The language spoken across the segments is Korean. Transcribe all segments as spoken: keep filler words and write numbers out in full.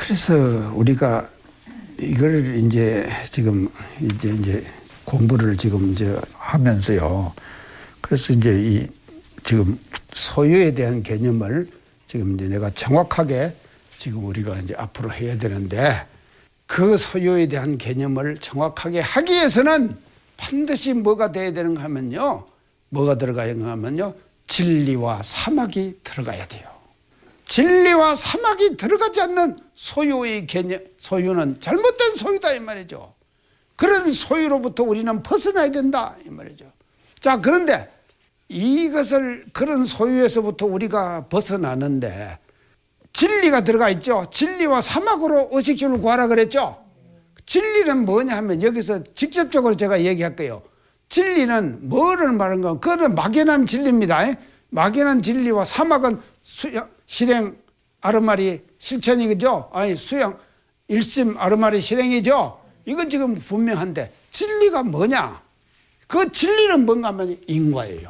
그래서 우리가 이걸 이제 지금 이제 이제 공부를 지금 이제 하면서요. 그래서 이제 이 지금 소유에 대한 개념을 지금 이제 내가 정확하게 지금 우리가 이제 앞으로 해야 되는데, 그 소유에 대한 개념을 정확하게 하기 위해서는 반드시 뭐가 돼야 되는가 하면요. 뭐가 들어가야 하면요. 진리와 사막이 들어가야 돼요. 진리와 사막이 들어가지 않는 소유의 개념, 소유는 잘못된 소유다 이 말이죠. 그런 소유로부터 우리는 벗어나야 된다 이 말이죠. 자, 그런데 이것을 그런 소유에서부터 우리가 벗어나는데 진리가 들어가 있죠. 진리와 사막으로 의식주를 구하라 그랬죠. 진리는 뭐냐 하면 여기서 직접적으로 제가 얘기할 거예요. 진리는 뭐를 말하는 건 그거는 막연한 진리입니다. 막연한 진리와 사막은 수양, 실행, 아르마리, 실천이죠. 아니 수양, 일심, 아르마리, 실행이죠. 이건 지금 분명한데 진리가 뭐냐? 그 진리는 뭔가 하면 인과예요.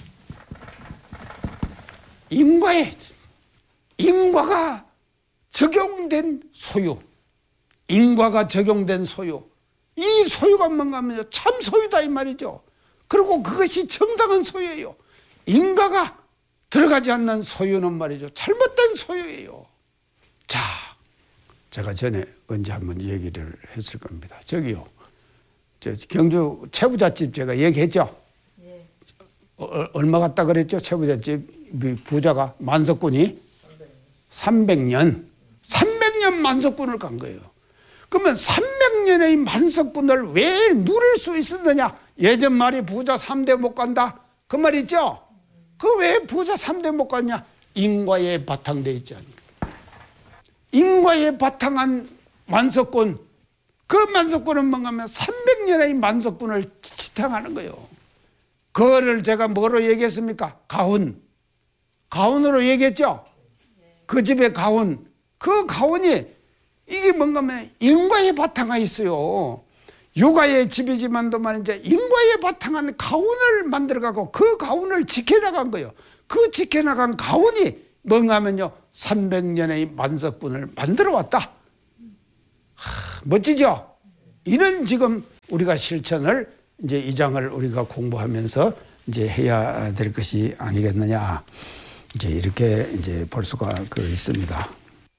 인과에 인과가 적용된 소유, 인과가 적용된 소유, 이 소유가 뭔가 하면 참 소유다 이 말이죠. 그리고 그것이 정당한 소유예요. 인과가 들어가지 않는 소유는 말이죠, 잘못된 소유예요. 자, 제가 전에 언제 한번 얘기를 했을 겁니다. 저기요, 저 경주 채부잣집 제가 얘기했죠. 예. 어, 얼마 갔다 그랬죠? 채부잣집 부자가 만석군이 삼백 년 삼백 년 만석군을 간 거예요. 그러면 삼백 년의 만석군을 왜 누릴 수 있었느냐? 예전 말이 부자 삼 대 못 간다 그 말 있죠? 그 왜 부자 삼 대 못 갔냐? 인과에 바탕돼 있지 않습니까? 인과에 바탕한 만석군, 그 만석군은 뭔가 하면 삼백 년의 만석군을 지탱하는 거예요. 그거를 제가 뭐로 얘기했습니까? 가훈. 가훈으로 얘기했죠? 그 집의 가훈. 그 가훈이 이게 뭔가 하면 인과에 바탕하여 있어요. 육아의 집이지만도 말이죠, 인과에 바탕한 가훈을 만들어가고 그 가훈을 지켜나간 거예요. 그 지켜나간 가훈이 뭔가 하면요, 삼백 년의 만석군을 만들어 왔다. 하, 멋지죠? 이런 지금 우리가 실천을 이제 이 장을 우리가 공부하면서 이제 해야 될 것이 아니겠느냐. 이제 이렇게 이제 볼 수가 그 있습니다.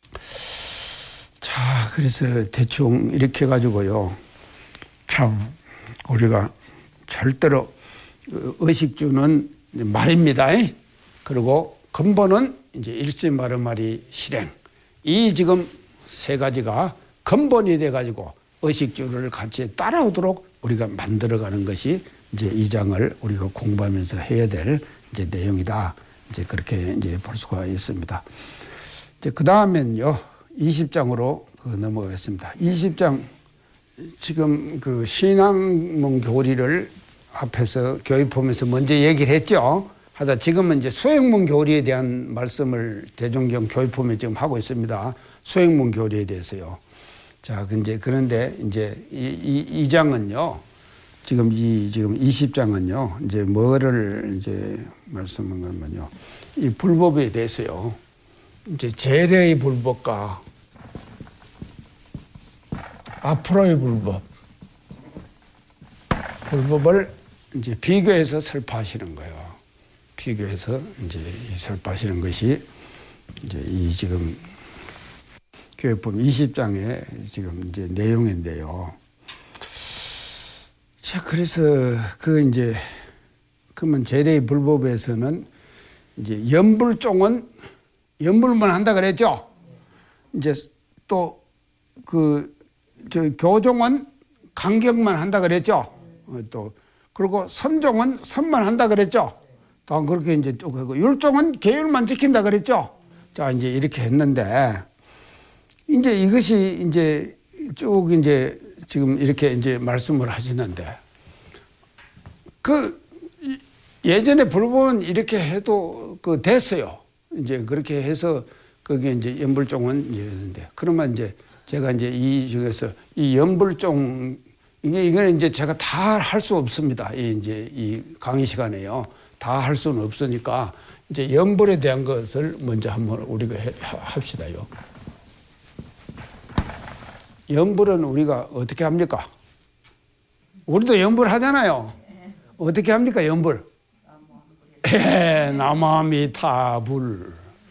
자, 그래서 대충 이렇게 해가지고요. 참, 우리가 절대로 의식주는 말입니다. 그리고 근본은 이제 일심, 아르마리, 실행. 이 지금 세 가지가 근본이 돼가지고 의식주를 같이 따라오도록 우리가 만들어가는 것이 이제 이 장을 우리가 공부하면서 해야 될 이제 내용이다. 이제 그렇게 이제 볼 수가 있습니다. 이제 그 다음엔요, 이십 장으로 그 넘어가겠습니다. 이십 장, 지금 그 신앙문 교리를 앞에서 교육보면서 먼저 얘기를 했죠. 하다 지금은 이제 수행문 교리에 대한 말씀을 대종경 교육보면 지금 하고 있습니다. 수행문 교리에 대해서요. 자, 근데 그런데 이제 이, 이, 이 장은요, 지금 이 지금 이십 장은요, 이제 뭐를 이제 말씀한 거면요, 이 불법에 대해서요, 이제 재래의 불법과 앞으로의 불법, 불법을 이제 비교해서 설파하시는 거예요. 비교해서 이제 설파하시는 것이 이제 이 지금 교육법 이십 장의 지금 이제 내용인데요. 자, 그래서 그 이제 그러면 재래의 불법에서는 이제 연불종은 연불만 한다 그랬죠. 이제 또 그 저 교종은 간격만 한다 그랬죠. 어, 또 그리고 선종은 선만 한다 그랬죠. 또 그렇게 이제 또 그리고 율종은 계율만 지킨다 그랬죠. 자, 이제 이렇게 했는데 이제 이것이 이제 쭉 이제 지금 이렇게 이제 말씀을 하시는데, 그 예전에 불법은 이렇게 해도 그 됐어요. 이제 그렇게 해서 그게 이제 연불종은 이제 그러면 이제 제가 이제 이 중에서 이 연불종 이게 이거는 이제 제가 다 할 수 없습니다. 이 이제 이 강의 시간에요. 다 할 수는 없으니까 이제 연불에 대한 것을 먼저 한번 우리가 해, 합시다요. 연불은 우리가 어떻게 합니까? 우리도 연불 하잖아요. 어떻게 합니까, 연불? 에, 나마미타불.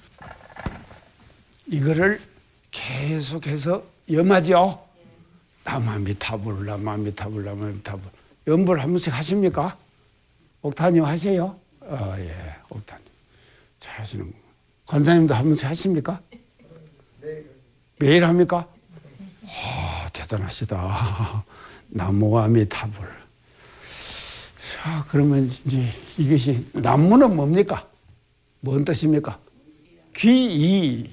이거를 계속해서 염하죠. 나마미타불, 나마미타불, 나마미타불. 연불 한 번씩 하십니까? 옥타님 하세요? 어, 예, 옥타님. 잘 하시는. 관장님도 한 번씩 하십니까? 매일 합니까? 아, 대단하시다. 나무아미타불. 자, 그러면 이제 이것이 남무는 뭡니까? 뭔 뜻입니까? 귀이.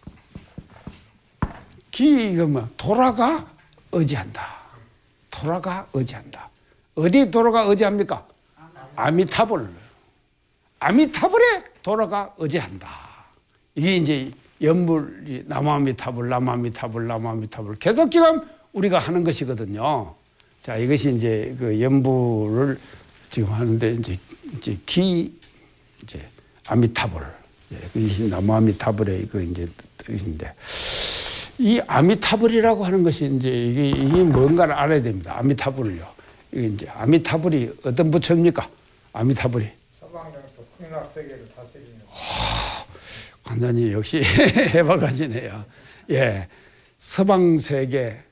귀이가 뭐 돌아가 의지한다. 돌아가 의지한다. 어디 돌아가 의지합니까? 아미타불. 아미타불에 돌아가 의지한다. 이게 이제 연불이 나무아미타불, 나무아미타불, 나무아미타불 계속 지금 우리가 하는 것이거든요. 자, 이것이 이제 그 연불을 지금 하는데 이제 이제 기 이제 아미타불, 예, 이것이 나무아미타불의 그 이제 뜻인데, 이 아미타불이라고 하는 것이 이제 이게 이게 뭔가를 알아야 됩니다. 아미타불을요. 이게 이제 아미타불이 어떤 부처입니까? 아미타불이. 서방장도 극락세계를 다스리는. 관장님 역시 해봐가시네요. 예, 서방세계,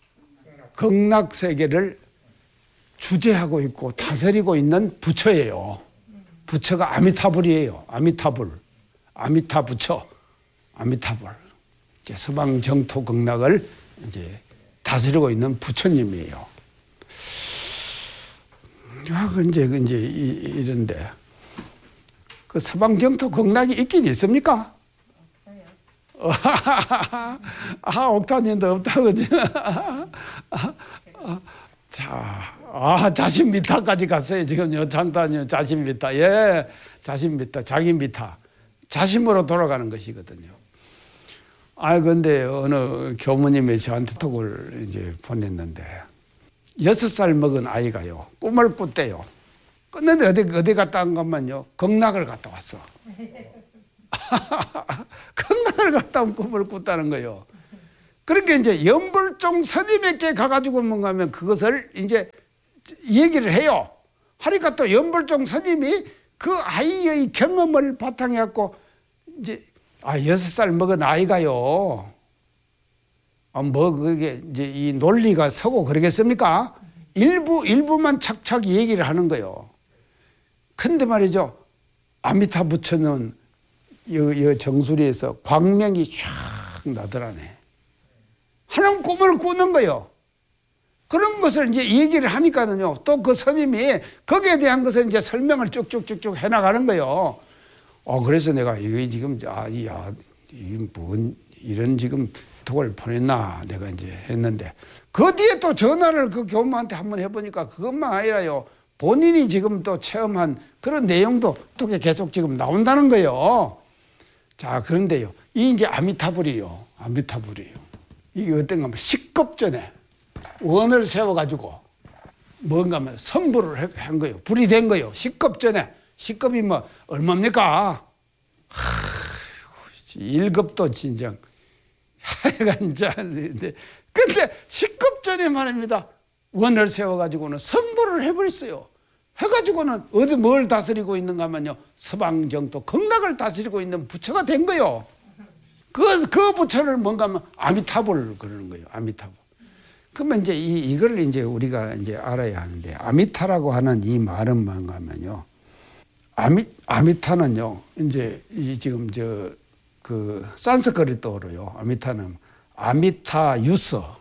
극락세계를 주재하고 있고 다스리고 있는 부처예요. 부처가 아미타불이에요. 아미타불, 아미타 부처, 아미타불. 이제 서방 정토 극락을 이제 다스리고 있는 부처님이에요. 야, 이제 이제 이런데 그 서방 정토 극락이 있긴 있습니까? 아, 옥타님도 없다고. 자, 아, 자신 미타까지 갔어요. 지금요, 장단이 자신 미타. 예, 자신 미타, 자기 미타. 자신으로 돌아가는 것이거든요. 아, 근데 어느 교무님이 저한테 톡을 이제 보냈는데, 여섯 살 먹은 아이가요, 꿈을 꿨대요. 꿨는데 어디, 어디 갔다 온 것만요, 극락을 갔다 왔어. 극락을 갔다 온 꿈을 꿨다는 거예요. 그러니까 이제 연불종 스님에게 가가지고 뭔가 하면 그것을 이제 얘기를 해요. 하니까 또 연불종 스님이 그 아이의 경험을 바탕에 갖고 이제, 아, 여섯 살 먹은 아이가요, 아, 뭐 그게 이제 이 논리가 서고 그러겠습니까? 일부, 일부만 착착 얘기를 하는 거예요. 근데 말이죠, 아미타 부처는 이, 이 정수리에서 광명이 쫙 나더라네. 하는 꿈을 꾸는 거예요. 그런 것을 이제 얘기를 하니까는요, 또 그 스님이 거기에 대한 것을 이제 설명을 쭉쭉쭉쭉 해나가는 거예요. 어, 그래서 내가 이게 지금, 아, 야, 이게 뭔, 이런 지금 톡을 보냈나, 내가 이제 했는데, 그 뒤에 또 전화를 그 교무한테 한번 해보니까 그것만 아니라요, 본인이 지금 또 체험한 그런 내용도 또 계속 지금 나온다는 거예요. 자, 그런데요, 이 이제 아미타불이요, 아미타불이요. 이게 어떤가 하면 식겁전에 원을 세워가지고 뭔가 하면 선불을 한 거예요. 불이 된 거예요. 식겁전에. 식겁이 뭐 얼마입니까? 일급도 진정. 하여간 자는데, 근데 식겁전에 말입니다. 원을 세워가지고는 선불을 해버렸어요. 해가지고는 어디 뭘 다스리고 있는가 하면요, 서방정토 극락을 다스리고 있는 부처가 된 거예요. 그, 그 부처를 뭔가 하면 아미타불 그러는 거예요. 아미타불. 그러면 이제 이, 이걸 이제 우리가 이제 알아야 하는데, 아미타라고 하는 이 말은 뭔가 하면요, 아미, 아미타는요, 이제 이 지금 저, 그, 산스크리트어로요, 아미타는 아미타 유서.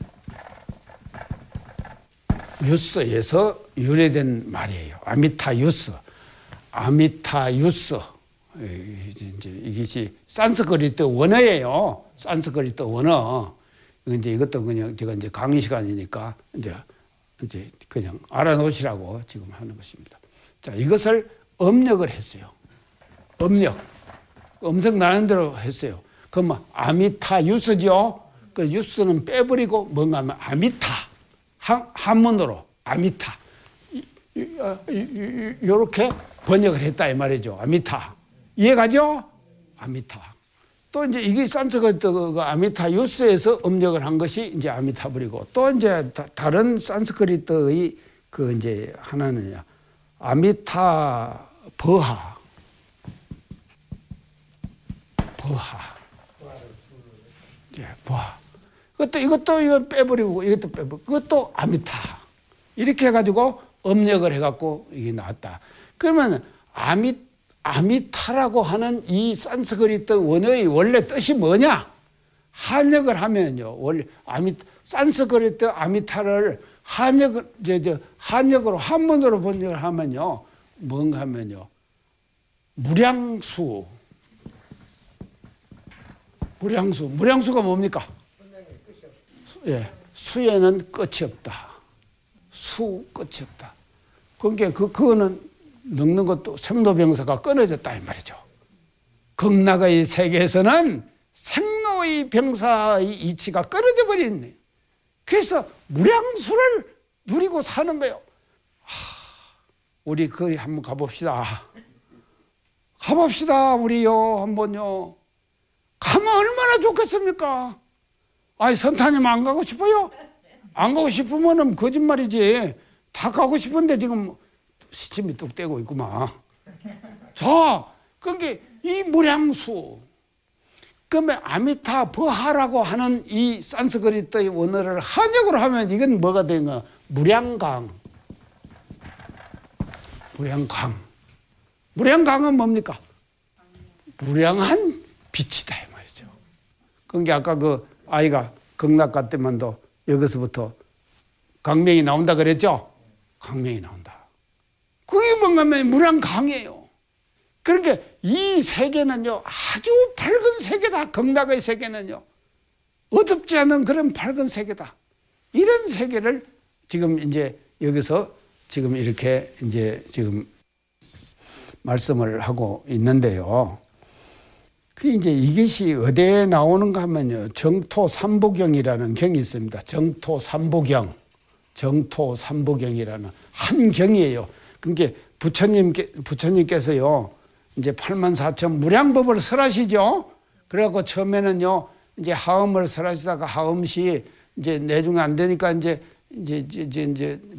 유서에서 유래된 말이에요. 아미타 유서. 아미타 유서. 이제 이것이 산스크리트 원어예요. 산스크리트 원어. 이제 이것도 그냥 제가 이제 강의 시간이니까 이제 이제 그냥 알아놓으시라고 지금 하는 것입니다. 자, 이것을 음력을 했어요. 음력. 음성 나는 대로 했어요. 그럼 아미타 유서죠. 그 유서는 빼버리고 뭔가 하면 아미타. 한, 한문으로 아미타. 이렇게 번역을 했다 이 말이죠. 아미타. 이해가죠? 아미타. 또 이제 이게 산스크리트 아미타 유스에서 음력을 한 것이 이제 아미타불이고, 또 이제 다, 다른 산스크리트의 그 이제 하나는요, 아미타 버하. 버하. 예, 버하. 그것도 이것도 이거 빼버리고 이것도 빼버리고 그것도 아미타. 이렇게 해가지고 음력을 해갖고 이게 나왔다. 그러면 아미, 아미타라고 하는 이 산스크리트 원어의 원래 뜻이 뭐냐? 한역을 하면요, 원래 아미, 산스크리트 아미타를 한역을, 저, 저, 한역으로, 한문으로 번역을 하면요, 뭔가 하면요, 무량수. 무량수. 무량수가 뭡니까? 예, 수에는 끝이 없다. 수, 끝이 없다. 그러니까 그, 그거는 늙는 것도 생로병사가 끊어졌다, 이 말이죠. 극락의 세계에서는 생로의 병사의 이치가 끊어져 버렸네. 그래서 무량수를 누리고 사는 거예요. 하, 우리 거기 한번 가봅시다. 가봅시다, 우리요, 한번요. 가면 얼마나 좋겠습니까? 아니, 선타님 안 가고 싶어요? 안 가고 싶으면은 거짓말이지. 다 가고 싶은데 지금 시침이 뚝 떼고 있구만. 자, 그게 이 무량수. 그러면 아미타 버하라고 하는 이 산스크리트의 원어를 한역으로 하면 이건 뭐가 되는가? 무량강. 무량강. 무량강은 뭡니까? 무량한 빛이다, 이 말이죠. 그러니까 아까 그 아이가 극락 갔더만도 여기서부터 강명이 나온다 그랬죠? 강명이 나온다. 그게 뭔가 하면 무량강이에요. 그러니까 이 세계는요, 아주 밝은 세계다. 극락의 세계는요, 어둡지 않은 그런 밝은 세계다. 이런 세계를 지금 이제 여기서 지금 이렇게 이제 지금 말씀을 하고 있는데요. 그 이제 이것이 어디에 나오는가 하면요, 정토삼보경이라는 경이 있습니다. 정토삼보경, 정토삼보경이라는 한 경이에요. 그러니까 부처님께 부처님께서요, 이제 팔만 사천 무량법을 설하시죠. 그래갖고 처음에는요, 이제 하음을 설하시다가 하음시 이제 내중 안 되니까 이제 이제 이제 이제